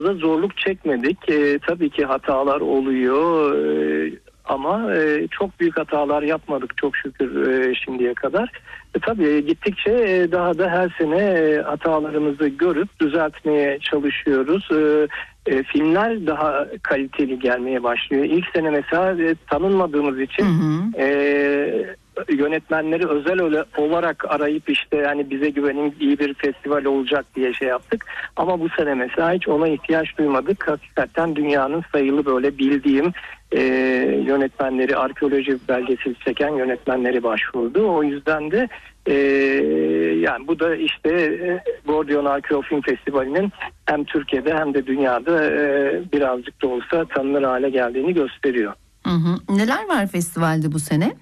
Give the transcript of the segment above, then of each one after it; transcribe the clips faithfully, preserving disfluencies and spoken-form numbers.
zorluk çekmedik. E, tabii ki hatalar oluyor e, ama e, çok büyük hatalar yapmadık çok şükür e, şimdiye kadar. E, tabii gittikçe e, daha da her sene e, hatalarımızı görüp düzeltmeye çalışıyoruz. E, e, filmler daha kaliteli gelmeye başlıyor. İlk sene mesela e, tanınmadığımız için hı hı. E, yönetmenleri özel olarak arayıp işte yani bize güvenin, iyi bir festival olacak diye şey yaptık. Ama bu sene mesela hiç ona ihtiyaç duymadık. Hakikaten dünyanın sayılı böyle bildiğim e, yönetmenleri, arkeoloji belgeseli çeken yönetmenleri başvurdu. O yüzden de e, yani bu da işte e, Gordion Arkeo Film Festivali'nin hem Türkiye'de hem de dünyada e, birazcık da olsa tanınır hale geldiğini gösteriyor. Hı hı. Neler var festivalde bu sene?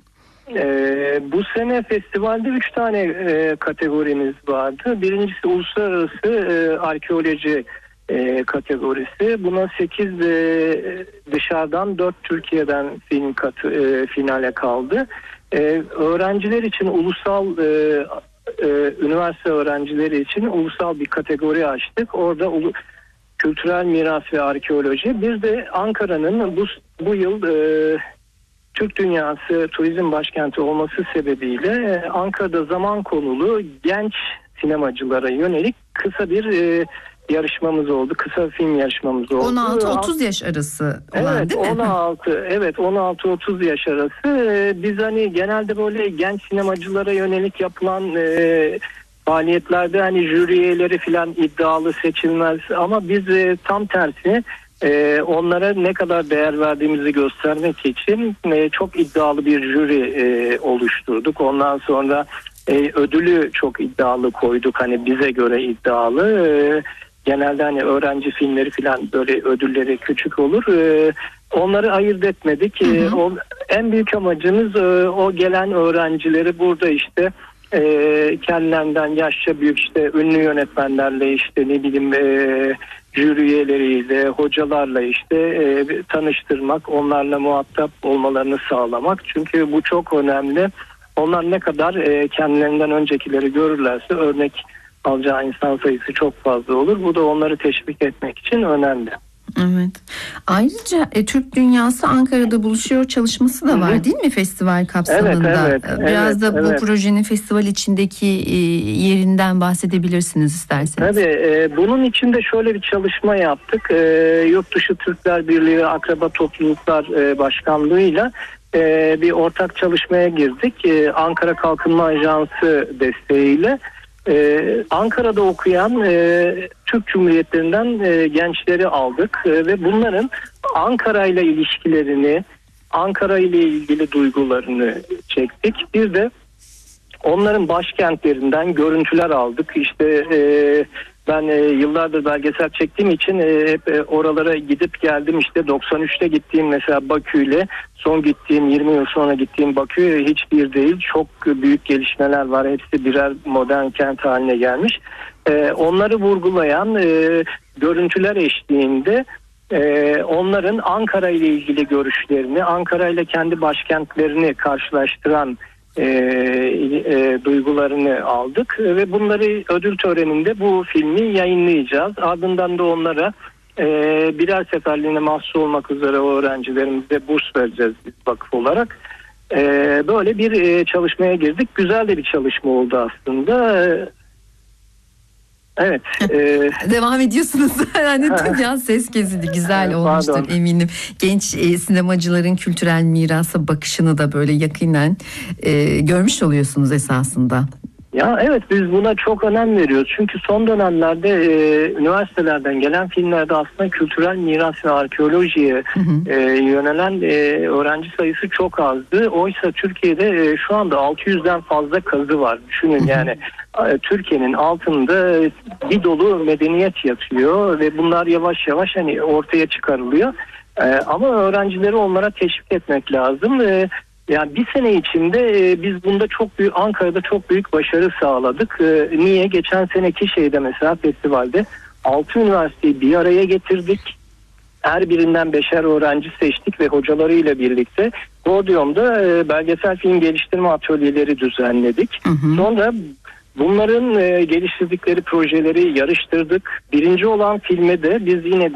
Ee, bu sene festivalde üç tane e, kategorimiz vardı. Birincisi uluslararası e, arkeoloji e, kategorisi. Buna sekiz e, dışarıdan, dört Türkiye'den film katı, e, finale kaldı. E, öğrenciler için ulusal e, e, üniversite öğrencileri için ulusal bir kategori açtık. Orada ulu, kültürel miras ve arkeoloji. Bir de Ankara'nın bu bu yıl e, Türk Dünyası Turizm Başkenti olması sebebiyle Ankara'da zaman konulu genç sinemacılara yönelik kısa bir e, yarışmamız oldu. Kısa film yarışmamız oldu. on altı otuz yaş arası olan evet, değil mi? on altı evet on altı otuz yaş arası. Biz hani genelde böyle genç sinemacılara yönelik yapılan e, faaliyetlerde hani jüri üyeleri falan iddialı seçilmez ama biz e, tam tersi Ee, onlara ne kadar değer verdiğimizi göstermek için e, çok iddialı bir jüri e, oluşturduk. Ondan sonra e, ödülü çok iddialı koyduk. Hani bize göre iddialı. E, genelde hani öğrenci filmleri falan böyle ödülleri küçük olur. E, onları ayırt etmedik. Hı hı. E, o, en büyük amacımız e, o gelen öğrencileri burada işte e, kendilerinden yaşça büyük işte ünlü yönetmenlerle işte ne bileyim e, jüri üyeleriyle, hocalarla işte e, tanıştırmak, onlarla muhatap olmalarını sağlamak. Çünkü bu çok önemli. Onlar ne kadar e, kendilerinden öncekileri görürlerse örnek alacağı insan sayısı çok fazla olur. Bu da onları teşvik etmek için önemli. Evet. Ayrıca e, Türk Dünyası Ankara'da buluşuyor çalışması da var, hı hı, değil mi festival kapsamında? Evet, evet, Biraz evet, da bu evet. projenin festival içindeki e, yerinden bahsedebilirsiniz isterseniz. Tabii e, bunun için de şöyle bir çalışma yaptık. E, Yurtdışı Türkler Birliği ve Akraba Topluluklar e, Başkanlığı'yla e, bir ortak çalışmaya girdik. E, Ankara Kalkınma Ajansı desteğiyle. Ee, Ankara'da okuyan e, Türk Cumhuriyetlerinden e, gençleri aldık e, ve bunların Ankara ile ilişkilerini, Ankara ile ilgili duygularını çektik. Bir de onların başkentlerinden görüntüler aldık. İşte e, ben e, yıllardır belgesel çektiğim için e, hep e, oralara gidip geldim. İşte doksan üçte gittiğim mesela Bakü ile son gittiğim yirmi yıl sonra gittiğim Bakü hiçbir değil. Çok büyük gelişmeler var. Hepsi birer modern kent haline gelmiş. E, onları vurgulayan e, görüntüler eşliğinde e, onların Ankara ile ilgili görüşlerini, Ankara ile kendi başkentlerini karşılaştıran E, e, duygularını aldık ve bunları ödül töreninde bu filmi yayınlayacağız. Ardından da onlara e, birer seferliğine mahsus olmak üzere öğrencilerimize burs vereceğiz biz vakıf olarak. E, böyle bir e, çalışmaya girdik. Güzel de bir çalışma oldu aslında. E, Evet. E, Devam ediyorsunuz. Yani dünya ses kesildi. Güzel olmuştur pardon, eminim. Genç e, sinemacıların kültürel mirasa bakışını da böyle yakinen e, görmüş oluyorsunuz esasında. Ya evet, biz buna çok önem veriyoruz. Çünkü son dönemlerde e, üniversitelerden gelen filmlerde aslında kültürel miras ve arkeolojiye hı hı. E, yönelen e, öğrenci sayısı çok azdı. Oysa Türkiye'de e, şu anda altı yüzden fazla kazı var. Düşünün, hı hı. yani e, Türkiye'nin altında bir dolu medeniyet yatıyor ve bunlar yavaş yavaş hani ortaya çıkarılıyor. E, ama öğrencileri onlara teşvik etmek lazım. E, Yani bir sene içinde e, biz bunda çok büyük, Ankara'da çok büyük başarı sağladık. E, niye? Geçen seneki şeyde mesela festivalde altı üniversiteyi bir araya getirdik. Her birinden beşer öğrenci seçtik ve hocalarıyla birlikte Gordion'da e, belgesel film geliştirme atölyeleri düzenledik. Hı hı. Sonra bunların e, geliştirdikleri projeleri yarıştırdık. Birinci olan filme de biz yine